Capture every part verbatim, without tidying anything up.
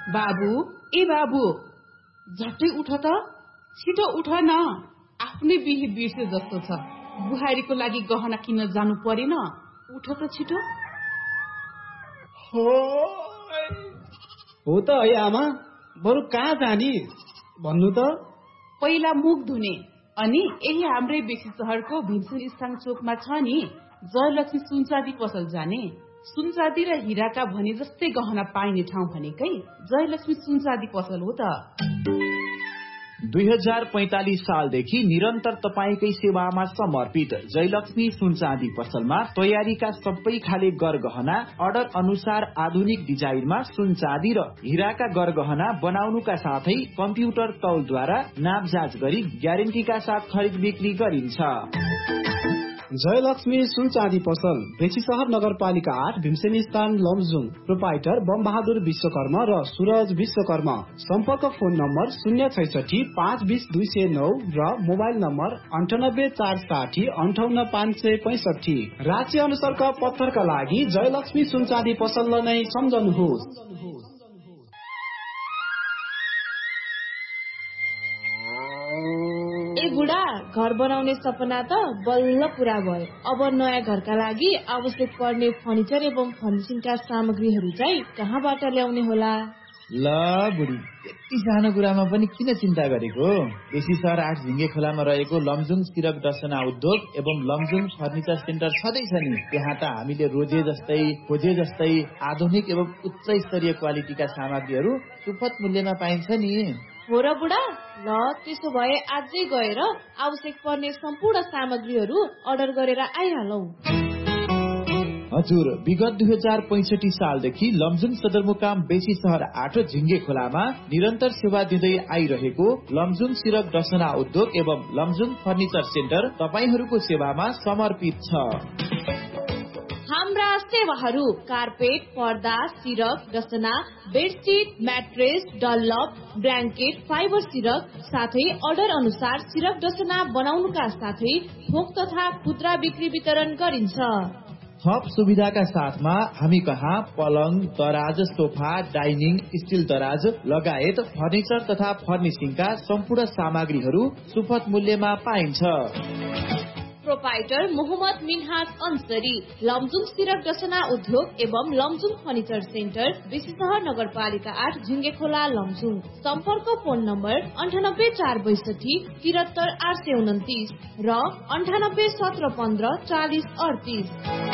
बाबु ए बाबु झट्टै उठ त, छिटो उठ न, आफ्नै बिहे बिर्से जस्तो छ। बुहारीको लागि गहना किन्न जानु परेन, उठ त छिटो। हो त है आमा, बरु कहाँ जाने भन्नु त। पहिला मुख धुने, अनि यही हाम्रै बेसी शहरको भीमसेन स्थान चोकमा छ नि जयलक्ष्मी सुनचाँदी पसल जाने। सुनचाँदी र हिराका भने जस्तै गहना पाइने ठाउँ भनेकै जयलक्ष्मी सुनचाँदी पसल हो त। दुई हजार पैंतालीस सालदेखि निरन्तर तपाईकै सेवामा समर्पित जयलक्ष्मी सुनचाँदी पसलमा तयारीका सबै खाले गरगहना अर्डर अनुसार आधुनिक डिजाइनमा सुनचाँदी र हिराका गरगहना बनाउनुका साथै कम्प्युटर तौलद्वारा नापजाँच गरी ग्यारेन्टीका साथ खरिद बिक्री गरिन्छ। जयलक्ष्मी सुनचाँदी पसल बेसी शहर नगरपालिका आठ भीमसेन स्थान लमजुङ। प्रोपाइटर बम बहादुर विश्वकर्मा र सूरज विश्वकर्मा। सम्पर्क फोन नम्बर शून्य छैसठी पाँच बिस दुई सय नौ र मोबाइल नम्बर अन्ठानब्बे चार साठी अन्ठाउन्न पाँच सय पैसठी। राज्य अनुसारका पत्थरका लागि जयलक्ष्मी सुनचाँदी पसललाई नै सम्झनुहोस्। ए बुढा, घर बनाउने सपना त बल्ल पूरा भयो। अब नयाँ घरका लागि आवश्यक पर्ने फर्निचर एवं फर्निशिङका सामग्रीहरू चाहिँ कहाँबाट ल्याउने होला? ल बुढी, यति सानो कुरामा पनि किन चिन्ता गरेको? बेसी सहर आठ झिङ्गे खोलामा रहेको लमजुङ सिरक दर्शना उद्योग एवं लमजुङ फर्निचर सेन्टर छँदैछ नि। त्यहाँ त हामीले रोजे जस्तै खोजे जस्तै आधुनिक एवं उच्च स्तरीय क्वालिटीका सामग्रीहरू सुपथ मूल्यमा पाइन्छ नि। हो र बुढा, ल त्यसो भए आजै गएर आवश्यक पर्ने सम्पूर्ण सामग्रीहरू अर्डर गरेर आइहालौ। हजुर, विगत दुई हजार पैंसठी सालदेखि लमजुङ सदरमुकाम बेसी सहर आठ झिङ्गे खोलामा निरन्तर सेवा दिँदै आइरहेको लमजुङ सिरक दर्शना उद्योग एवं लमजुङ फर्निचर सेन्टर तपाईहरूको सेवामा समर्पित छ। हाम्रा सेवाहरू कार्पेट, पर्दा, सिरक, डसना, bedsheet, mattress, Dunlop, blanket, fibre सिरक साथै अर्डर अनुसार सिरक डसना बनाउनुका साथै थोक तथा खुद्रा बिक्री वितरण गरिन्छ। थप सुविधाका साथमा हामी कहाँ पलङ, दराज, सोफा, डाइनिङ, स्टिल दराज लगायत फर्निचर तथा फर्निशिङका सम्पूर्ण सामग्रीहरू सुपथ मूल्यमा पाइन्छ। प्रोपाइटर मोहम्मद मिनहाज अंसरी, लमजुङ सिरक डसना उद्योग एवं लमजुङ फर्निचर सेन्टर, बेसी सहर नगरपालिका आठ झिङ्गे खोला लमजुङ। सम्पर्क फोन नम्बर अन्ठानब्बे चार बैसठी तिहत्तर आठ सय उन्तिस र अन्ठानब्बे सत्र पन्ध्र चालिस अडतिस।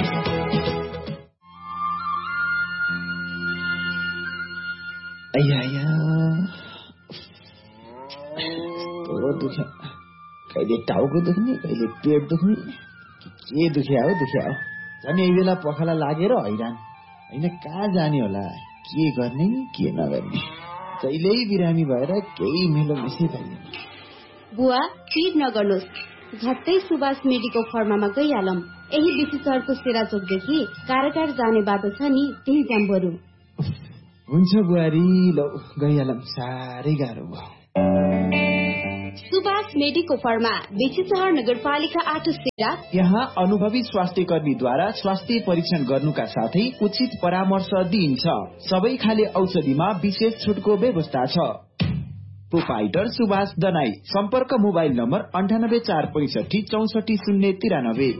कहिले टाउको दुख्ने, कहिले पेट दुख्ने, के दुख्या हो दुख्या हो। झन् यही बेला पखाला लागेर हैरान होइन, कहाँ जाने होला, के गर्ने के नगर्ने। जहिल्यै बिरामी भएर केही मेलो मिसै भइदैन। बुवा पिर नगर्नुहोस्, झट्टै सुभाष मेडिकल फर्मामा गइहालौँ। यही बेसी सहरको सेरा चोकदेखि कारागार जाने बाटो छ नि, त्यही जाम बरु। हुन्छ बुहारी, लौ गइहालौँ, साह्रै गाह्रो भयो। सुभाष मेडिकल फर्मा बेसी सहर नगरपालिका आठ सेरा। यहाँ अनुभवी स्वास्थ्य कर्मीद्वारा स्वास्थ्य परीक्षण गर्नुका साथै उचित परामर्श दिइन्छ। सबै खाले औषधिमा विशेष छुटको व्यवस्था छ। प्रोपाइटर सुभाष दनाई। सम्पर्क मोबाइल नम्बर अन्ठानब्बे चार पैसठी चौसठी शून्य तिरानब्बे।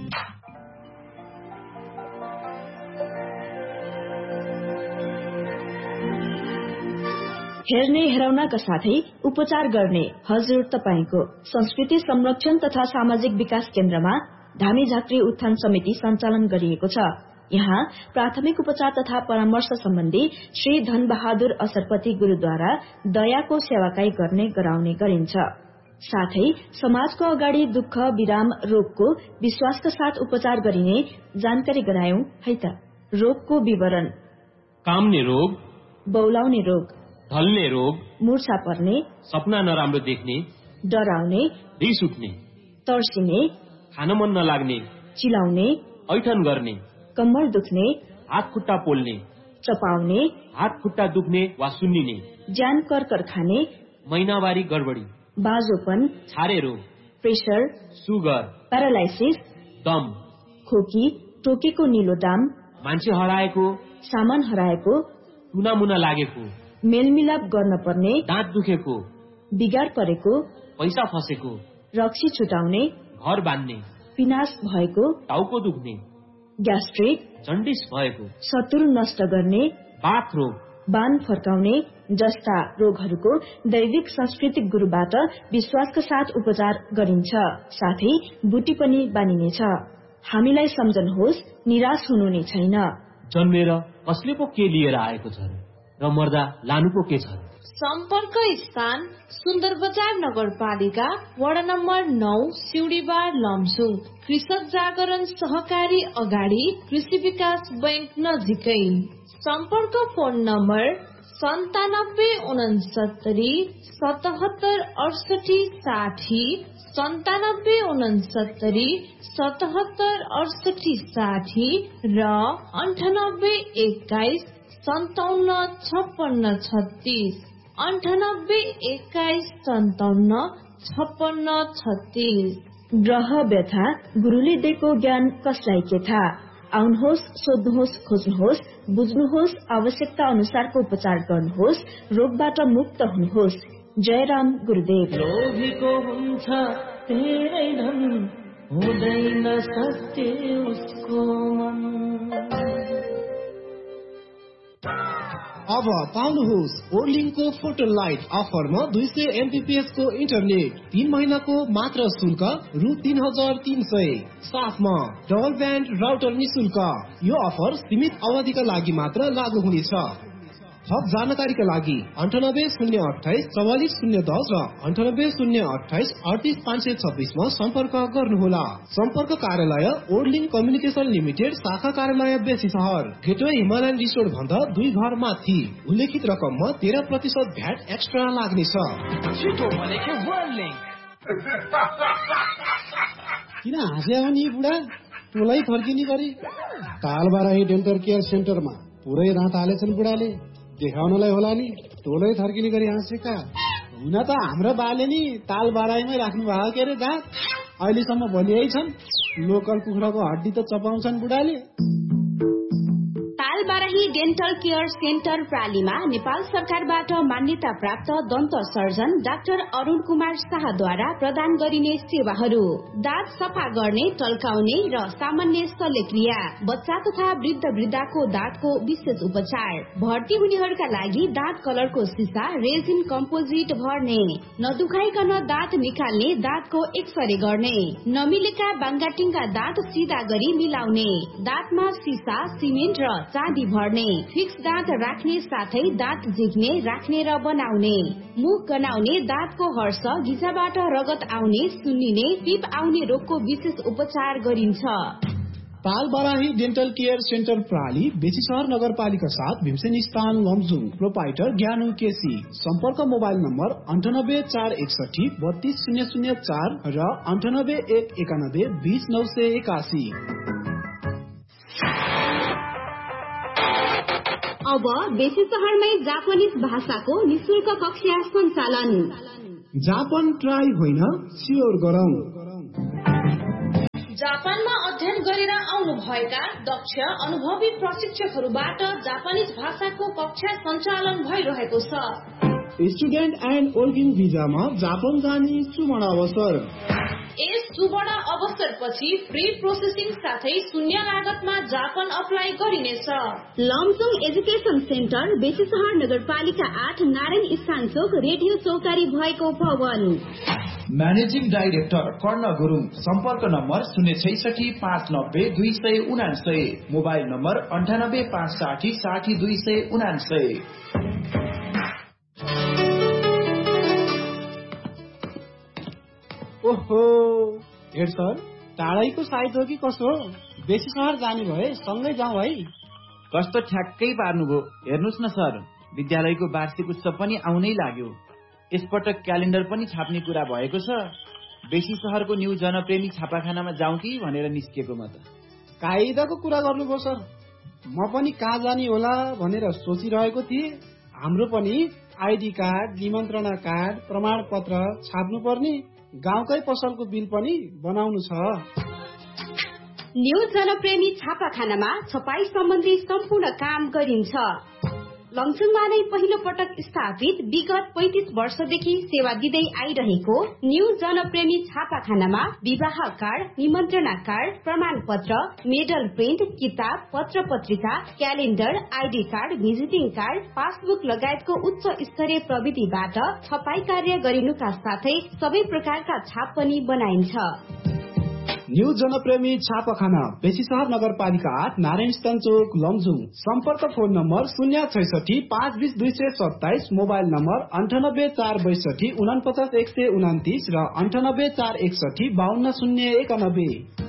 हेर्ने हेराउनका साथै उपचार गर्ने हजुर तपाईको संस्कृति संरक्षण तथा सामाजिक विकास केन्द्रमा धामी झाँक्री उत्थान समिति सञ्चालन गरिएको छ। यहाँ प्राथमिक उपचार तथा परामर्श सम्बन्धी श्री धन बहादुर असरपति गुरुद्वारा दयाको सेवाकाई गर्ने गराउने गरिन्छ। साथै समाजको अगाडि दुःख विराम रोगको विश्वासका साथ उपचार गरिने जानकारी गरायौं है त। रोगको विवरण: काम्ने रोग, बौलाउने रोग, ढल्ने रोग, मूर्छा पर्ने, सपना नराम्रो देख्ने, डराउने, रिस उठ्ने, तर्सिने, खान मन नलाग्ने, चिलाउने, ऐठन गर्ने, कम्मर दुख्ने, हात खुट्टा पोल्ने, चपाउने, हात खुट्टा दुख्ने वा सुन्निने, ज्यान कर्कर खाने, महिनावारी गडबडी, बाजोपन, छारे रोग, प्रेसर, सुगर, प्यारालाइसिस, दम, खोकी, टोकेको निलो दाम, मान्छे हराएको, सामान हराएको, टुनामुना लागेको, मेलमिलाप गर्न पर्ने, दाँत दुखेको, बिगार परेको, पैसा फसेको, रक्सी छुटाउने, घर बान्ने, पिनास भएको, टाउको दुख्ने, ग्यास्ट्रिक, जन्डिस भएको, शत्रु नष्ट गर्ने, बाथ रोग, बान फर्काउने जस्ता रोगहरूको दैविक सांस्कृतिक गुरुबाट विश्वासका साथ उपचार गरिन्छ। साथै बुटी पनि बानिनेछ। हामीलाई सम्झनुहोस्, निराश हुनु नै छैन। जन्मेर कसले पो के लिएर आएको छ र मर्दा लानु पो के छ। सम्पर्क स्थान सुन्दर बजार नगरपालिका वडा नम्बर नौ सिउडीबार लमजुङ। कृषक जागरण सहकारी अगाडि कृषि विकास बैंक नजिकै। सम्पर्क फोन नम्बर सन्तानब्बे उनसत्तरी सतहत्तर अडसठी साठी सन्तानब्बे उनसत्तरी सतहत्तर अडसठी साठी र अन्ठानब्बे एक्काइस सन्ताउन्न छप्पन्न छत्तीस अन्ठानब्बे एक्काइस सन्ताउन्न छप्पन्न छत्तीस। ग्रह व्यथा गुरुले दिएको ज्ञान कसलाई के था। आउनुहोस्, सोध्नुहोस्, खोज्नुहोस्, बुझ्नुहोस्, आवश्यकता अनुसारको उपचार गर्नुहोस्, रोगबाट मुक्त हुनुहोस्। जयराम गुरुदेव। लोभीको हुन्छ धेरै धन, हुँदैन सत्य उसको मन। अब पाउनुहोस् ओर्लिङको फोटो लाइट अफरमा दुई सय एमबीपीएस को इन्टरनेट तीन महिनाको मात्र शुल्क रु तीन हजार तीन सय। साथमा डबल ब्यान्ड राउटर निशुल्क। यो अफर सीमित अवधिका लागि मात्र लागू हुनेछ। थप जानकारीका लागि अन्ठानब्बे शून्य अठाइस चौवालिस शून्य दस र अन्ठानब्बे शून्य अठाइस अडतिस पाँच सय छब्बिसमा सम्पर्क गर्नुहोला। सम्पर्क कार्यालय ओर्लिङ कम्युनिकेसन लिमिटेड, शाखा कार्यालय बेसी सहर, गेटवे हिमालयन रिसोर्ट भन्दा दुई घर माथि। उल्लेखित रकममा तेह्र प्रतिशत भ्याट एक्स्ट्रा लाग्नेछ। किन हाँस्या नि बुढा, टोलै फर्किने गरी। तालबाराही डेन्टल केयर सेन्टरमा पुरै दाँत हालेछन् बुढाले, देखाउनलाई होला नि। टोलै थर्किने गरी हाँसेका। हुन त हाम्रो बाले नि ताल बाराईमै राख्नु भएको के अरे दाँत, अहिलेसम्म भनिएै छन्। लोकल कुखुराको हड्डी त चपाउँछन् बुढाले। तालबाराही डेन्टल केयर सेन्टर प्रालीमा नेपाल सरकारबाट मान्यता प्राप्त दन्त सर्जन डाक्टर अरुण कुमार शाहद्वारा प्रदान गरिने सेवाहरू: दाँत सफा गर्ने, टल्काउने र सामान्य शल्यक्रिया, बच्चा तथा वृद्ध वृद्धाको दाँतको विशेष उपचार, भर्ती हुनेहरूका लागि दाँत कलरको सिसा रेजिन कम्पोजिट भर्ने, नदुखाइकन दाँत निकाल्ने, दाँतको एक्सरे गर्ने, नमिलेका बाङ्गाटिङका दाँत सिधा गरी मिलाउने, दाँतमा सिसा, सिमेन्ट र चाँदी भर्ने, फिक्स दाँत राख्ने साथै दाँत जिग्ने, राख्ने र बनाउने, मुख गनाउने, दाँतको हर्ष, घिचाबाट रगत आउने, सुन्निने, टिप आउने रोगको विशेष उपचार गरिन्छ। तालबाराही डेन्टल केयर सेन्टर प्राली बेसी सहर नगरपालिका साथ भीमसेनी स्थान लमजुङ। प्रोपाइटर ज्ञानु केसी। सम्पर्क मोबाइल नम्बर अन्ठानब्बे चार एकसठी बत्तीस शून्य शून्य चार र अन्ठानब्बे एक एकानब्बे बीस नौ सय एकासी। अब बेसी सहरमै जापानिज भाषाको निशुल्क कक्षा सञ्चालन। जापान ट्राई होइन, स्योर गरौँ। जापानमा अध्ययन गरेर आउनु भएका दक्ष अनुभवी प्रशिक्षकहरूबाट जापानिज भाषाको कक्षा सञ्चालन भइरहेको छ। स्टुडेन्ट एन्ड वर्किङ भिजामा जापान जाने सुवर्ण अवसर। यस सुवर्ण अवसरपछि फ्री प्रोसेसिङ साथै शून्य लागतमा जापान अप्लाई गरिनेछ। लमजुङ एजुकेसन सेन्टर बेसी सहर नगरपालिका आठ नारायण स्थान चोक रेडियो चौतारी भएको भवन। म्यानेजिङ डाइरेक्टर कर्ण गुरुङ। सम्पर्क नम्बर शून्य छैसठी पाँच नब्बे दुई सय उनासय। मोबाइल नम्बर अन्ठानब्बे पाँच साठी साठी दुई सय उनासय। ओहो हेड सर, टाढैको साइज हो कि कसो? बेसी सहर जाने भए सँगै जाउँ है। कस्तो ठ्याक्कै पार्नुभयो। हेर्नुहोस् न सर, विद्यालयको वार्षिक उत्सव पनि आउनै लाग्यो। यसपटक क्यालेन्डर पनि छाप्ने कुरा भएको छ। बेसी सहरको न्यू जनप्रेमी छापाखानामा जाउँ कि भनेर निस्केको म त। कायदाको कुरा गर्नुभयो सर। म पनि कहाँ जाने होला भनेर सोचिरहेको थिएँ। हाम्रो पनि आइडी कार्ड, निमन्त्रणा कार्ड, प्रमाण पत्र छाप्नु पर्ने, गाउँकै पसलको बिल पनि बनाउनु छ। न्यू जनप्रेमी छापाखानामा छपाई सम्बन्धी सम्पूर्ण काम गरिन्छ। लमजुङमा नै पहिलो पटक स्थापित विगत पैंतिस वर्षदेखि सेवा दिँदै आइरहेको न्यू जनप्रेमी छापाखानामा विवाह कार्ड, निमन्त्रणा कार्ड, प्रमाण पत्र, मेडल प्रिन्ट, किताब, पत्र पत्रिका, calendar, ID card, visiting card, passbook लगायतको उच्च स्तरीय प्रविधिबाट छपाई कार्य गरिनुका साथै सबै प्रकारका छाप पनि बनाइन्छ। न्यू जनप्रेमी छापाखाना बेसी सहर नगरपालिका आठ नारायण स्थान चोक लमजुङ। सम्पर्क फोन नम्बर शून्य छैसठी पाँच बिस दुई सय सत्ताइस, मोबाइल नम्बर अन्ठानब्बे चार बैसठी उनापचास एक सय उनातिस र अन्ठानब्बे चार एकसठी बाहन्न शून्य एकानब्बे।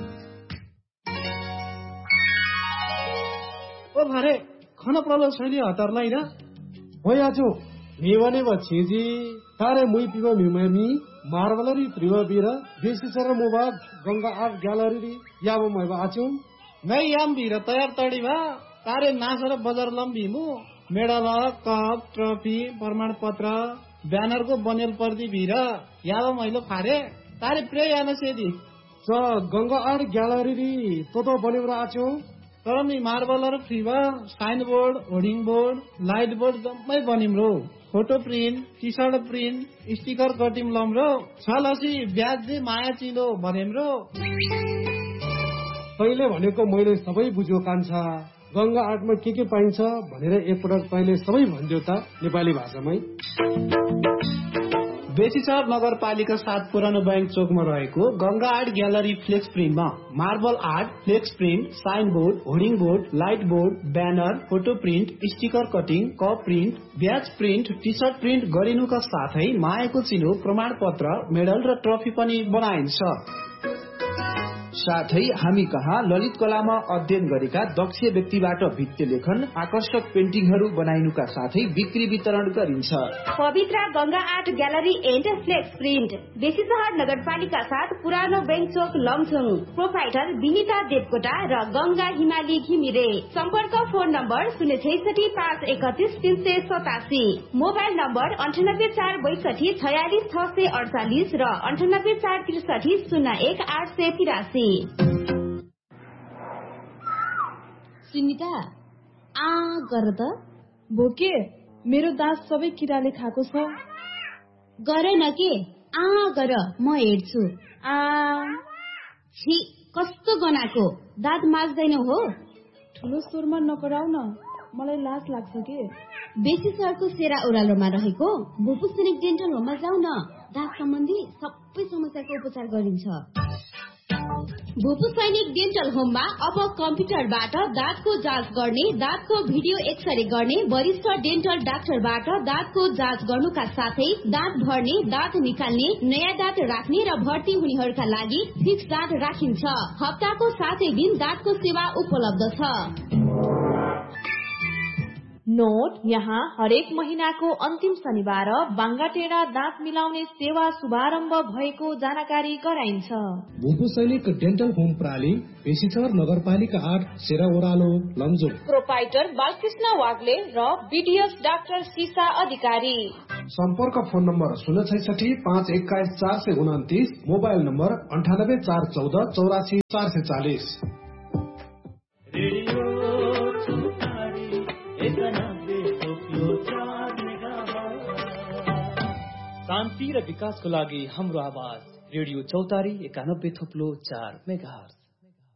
ओ भारे खाना प्रलो छैन हतारलाई न भइआजो मेवने बछेजी तारे मुई पिबो मिमेमी मार्बलरी प्रिवबीर बेसिसर मोबाग गंगा आर्ट ग्यालरी याबो मैबा आचो नै याम भीर तयार तडी भा तारे नासर बजार लम्बीमु मेडल कप ट्रफी प्रमाण पत्र ब्यानर को बनेल पर्दी भीर याबो मैलो फारे तारे प्रे याना सेदी स गंगा आर्ट ग्यालरी तो तो बनेब्रा आचो तर me मार्बलर फ्रीबा sign board hoarding board light board जम्मै बनिम्रो photo print T short print sticker cutting लम्रो छलसी ब्याज दे माया चिलो भनेम्रो। तैले भनेको मैले सबै बुझ्यो कान्छा गंगा आर्टमा के के पाइन्छ भनेर एकपटक तैले सबै भन्दियो त नेपाली भाषामै। बेसी सहर नगरपालिका सात पुरानो बैंक चोकमा रहेको Ganga art gallery flex प्रिन्टमा marble art, flex print, sign board, hoarding board, light board, banner, photo print, sticker cutting, cup print, ब्याज प्रिन्ट, टी सर्ट प्रिन्ट गरिनुका साथै मायाको चिनो, प्रमाण पत्र, मेडल र ट्रफी पनि बनाइन्छ। साथै हामी कहाँ ललित कलामा अध्ययन गरेका दक्ष व्यक्तिबाट भित्ते लेखन, आकर्षक पेन्टिङहरू बनाइनुका साथै बिक्री वितरण गरिन्छ। पवित्र Ganga art gallery and flex print बेसी सहर नगरपालिका साथ पुरानो बैंक चोक लमजुङ। प्रोपाइटर विनिता देवकोटा र गंगा हिमाली घिमिरे। सम्पर्क फोन नम्बर शून्य छैसठी पाँच एकतिस तीन सय सतासी, मोबाइल नम्बर अन्ठानब्बे चार बैसठी छयालिस छ सय अडचालिस र अन्ठानब्बे चार त्रिसठी शून्य एक आठ सय तिरासी। सुनिता आ गर त भोके मेरो दाँत सबै किराले खाएको छ। गर न के आ गर म हेर्छु। आ छि कस्तो गनाको दाँत माझ्दैन हो। ठुलो स्वरमा नकराउ न मलाई लाज लाग्छ के। बेसी सहरको सेरा ओह्रालोमा रहेको भूपू सैनिक डेन्टल होममा जाऊ न। दाँत सम्बन्धी सबै समस्याको उपचार गरिन्छ। भूपू सैनिक डेन्टल होममा अब कम्प्युटरबाट दाँतको जाँच गर्ने, दाँतको भिडियो एक्सरे गर्ने, वरिष्ठ डेन्टल डाक्टरबाट दाँतको जाँच गर्नुका साथै दाँत भर्ने, दाँत निकाल्ने, नयाँ दाँत राख्ने र भर्ती हुनेहरूका लागि फिक्स दाँत राखिन्छ। हप्ताको सातै दिन दाँतको सेवा उपलब्ध छ। नोट, यहाँ हरेक महिनाको अन्तिम शनिबार बाङ्गाटेडा दाँत मिलाउने सेवा शुभारम्भ भएको जानकारी गराइन्छ। भूपू सैनिक डेन्टल होम प्राली बेसी सहर नगरपालिका आठ सेरा ओह्रालो लमजुङ। प्रोपाइटर बालकृष्ण वाग्ले र बीडीएस डाक्टर सीसा अधिकारी। सम्पर्क फोन नम्बर शून्य छैसठी पाँच एक्काइस चार सय उन्तिस, मोबाइल नम्बर अन्ठानब्बे चार चौध चौरासी चार सय चालिस। शान्ति र विकासको लागि हाम्रो आवाज रेडियो चौतारी एकानब्बे थोप्लो चार मेगाहर्ज।